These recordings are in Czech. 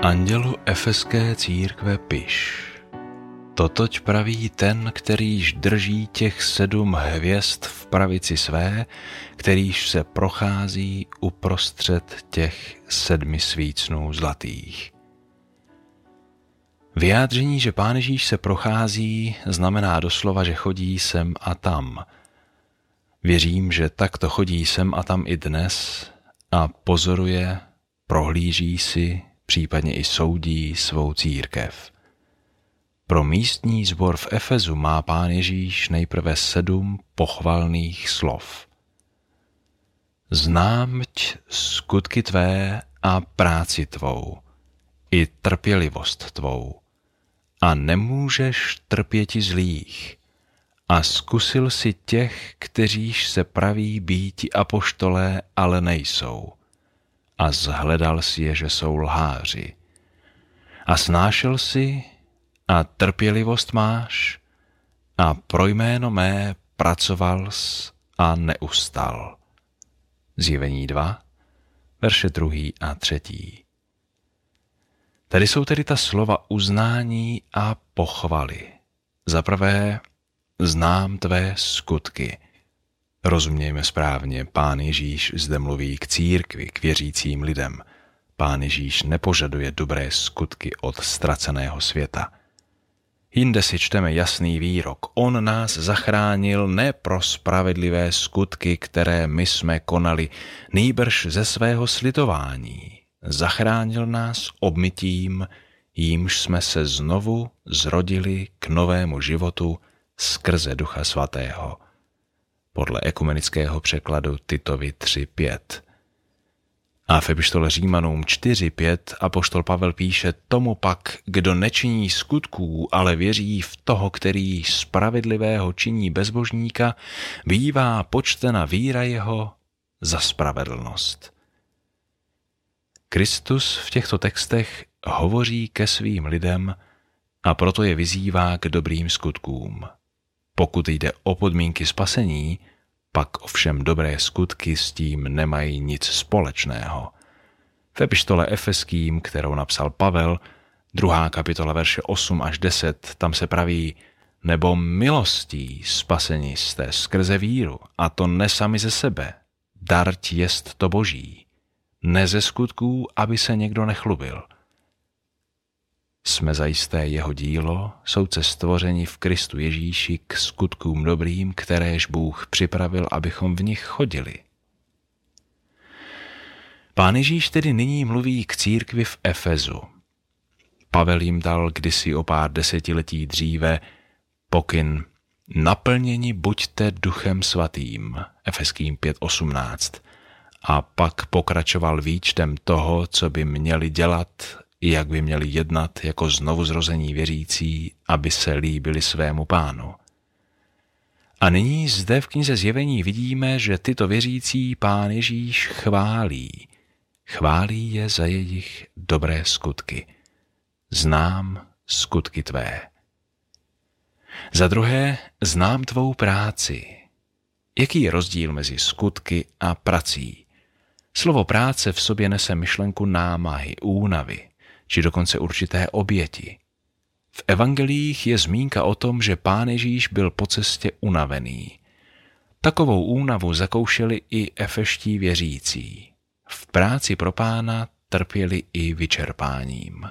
Andělu efeské církve piš. Totoť praví ten, kterýž drží těch 7 hvězd v pravici své, kterýž se prochází uprostřed těch 7 svícnů zlatých. Vyjádření, že Pán Ježíš se prochází, znamená doslova, že chodí sem a tam. Věřím, že takto chodí sem a tam i dnes a pozoruje, prohlíží si, případně i soudí svou církev. Pro místní sbor v Efezu má Pán Ježíš nejprve 7 pochvalných slov. Známť skutky tvé a práci tvou, i trpělivost tvou, a nemůžeš trpěti zlých, a zkusil si těch, kteříž se praví býti apoštolé, ale nejsou, a zhledal si je, že jsou lháři. A snášel si a trpělivost máš a pro jméno mé pracovals a neustal. Zjevení 2, verše 2. a 3. Tady jsou tedy ta slova uznání a pochvaly. Za prvé, znám tvé skutky. Rozumějme správně, Pán Ježíš zde mluví k církvi, k věřícím lidem. Pán Ježíš nepožaduje dobré skutky od ztraceného světa. Jinde si čteme jasný výrok. On nás zachránil ne pro spravedlivé skutky, které my jsme konali, nýbrž ze svého slitování. Zachránil nás obmytím, jímž jsme se znovu zrodili k novému životu skrze Ducha Svatého. Podle ekumenického překladu Titovi 3:5. A v epištole Římanům 4:5 apoštol Pavel píše: tomu pak, kdo nečiní skutků, ale věří v toho, který spravedlivého činí bezbožníka, bývá počtena víra jeho za spravedlnost. Kristus v těchto textech hovoří ke svým lidem a proto je vyzývá k dobrým skutkům. Pokud jde o podmínky spasení, pak ovšem dobré skutky s tím nemají nic společného. V epištole Efeským, kterou napsal Pavel, 2. kapitola verše 8 až 10, tam se praví: nebo milostí spaseni jste skrze víru, a to ne sami ze sebe, darť jest to boží, ne ze skutků, aby se někdo nechlubil. Jsme zajisté jeho dílo, souce stvoření v Kristu Ježíši k skutkům dobrým, kteréž Bůh připravil, abychom v nich chodili. Pán Ježíš tedy nyní mluví k církvi v Efezu. Pavel jim dal kdysi o pár desetiletí dříve pokyn: naplněni buďte Duchem Svatým, Efeským 5:18, a pak pokračoval výčtem toho, co by měli dělat, jak by měli jednat jako znovuzrození věřící, aby se líbili svému Pánu. A nyní zde v knize Zjevení vidíme, že tyto věřící Pán Ježíš chválí. Chválí je za jejich dobré skutky. Znám skutky tvé. Za druhé, znám tvou práci. Jaký je rozdíl mezi skutky a prací? Slovo práce v sobě nese myšlenku námahy, únavy, či dokonce určité oběti. V evangelích je zmínka o tom, že Pán Ježíš byl po cestě unavený. Takovou únavu zakoušeli i efeští věřící. V práci pro Pána trpěli i vyčerpáním.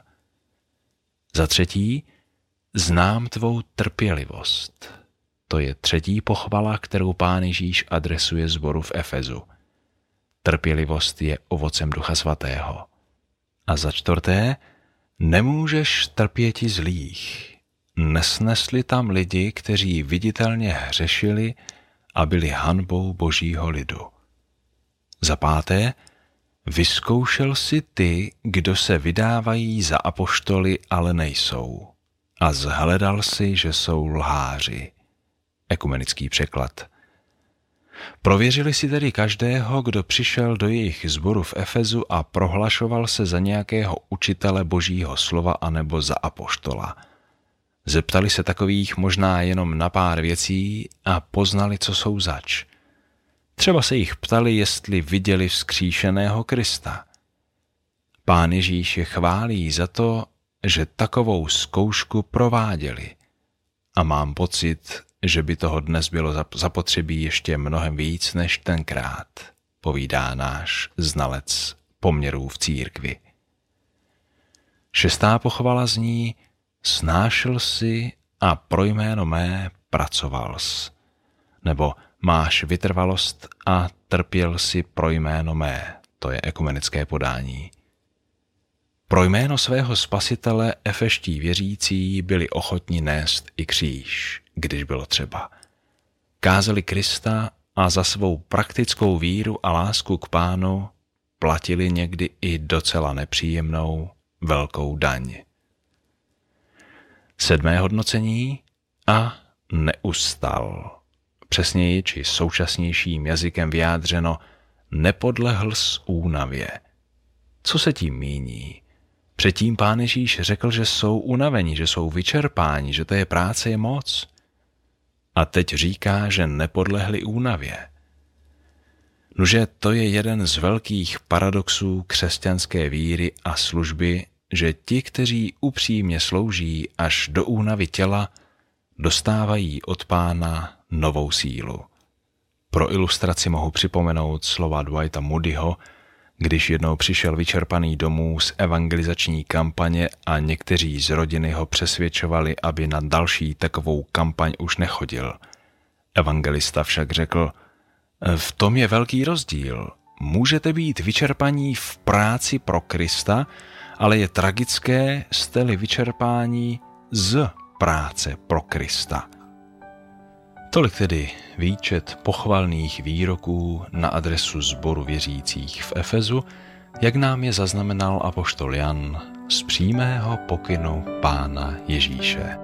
Za třetí, znám tvou trpělivost. To je 3. pochvala, kterou Pán Ježíš adresuje sboru v Efezu. Trpělivost je ovocem Ducha Svatého. A za 4. nemůžeš trpěti zlých. Nesnesli tam lidi, kteří viditelně hřešili a byli hanbou božího lidu. Za 5. vyzkoušel si ty, kdo se vydávají za apoštoly, ale nejsou. A zhledal si, že jsou lháři. Ekumenický překlad. Prověřili si tedy každého, kdo přišel do jejich sboru v Efezu a prohlašoval se za nějakého učitele božího slova anebo za apoštola. Zeptali se takových možná jenom na pár věcí a poznali, co jsou zač. Třeba se jich ptali, jestli viděli vzkříšeného Krista. Pán Ježíš je chválí za to, že takovou zkoušku prováděli. A mám pocit, že by toho dnes bylo zapotřebí ještě mnohem víc než tenkrát, povídá náš znalec poměrů v církvi. 6. pochvala zní: snášel si a pro jméno mé pracoval jsi. Nebo máš vytrvalost a trpěl si pro jméno mé. To je ekumenické podání. Pro jméno svého Spasitele efeští věřící byli ochotni nést i kříž, když bylo třeba. Kázali Krista a za svou praktickou víru a lásku k Pánu platili někdy i docela nepříjemnou velkou daň. 7. hodnocení: a neustal. Přesněji či současnějším jazykem vyjádřeno: nepodlehl z únavě. Co se tím míní? Předtím Pán Ježíš řekl, že jsou unavení, že jsou vyčerpáni, že té práce je moc. A teď říká, že nepodlehli únavě. Nože to je jeden z velkých paradoxů křesťanské víry a služby, že ti, kteří upřímně slouží až do únavy těla, dostávají od Pána novou sílu. Pro ilustraci mohu připomenout slova Dwighta Moodyho, když jednou přišel vyčerpaný domů z evangelizační kampaně a někteří z rodiny ho přesvědčovali, aby na další takovou kampaň už nechodil. Evangelista však řekl: v tom je velký rozdíl. Můžete být vyčerpaní v práci pro Krista, ale je tragické, jste-li vyčerpání z práce pro Krista. Tolik tedy výčet pochvalných výroků na adresu sboru věřících v Efezu, jak nám je zaznamenal apoštol Jan z přímého pokynu Pána Ježíše.